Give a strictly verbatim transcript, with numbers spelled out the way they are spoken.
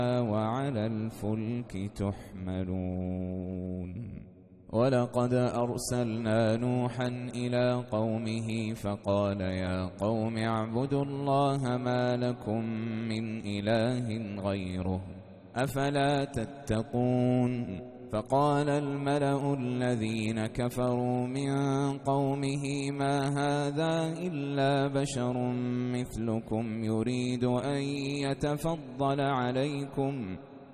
وعلى الفلك تحملون ولقد أرسلنا نوحا إلى قومه فقال يا قوم اعبدوا الله ما لكم من إله غيره أفلا تتقون فقال الملأ الذين كفروا من قومه ما هذا إلا بشر مثلكم يريد أن يتفضل عليكم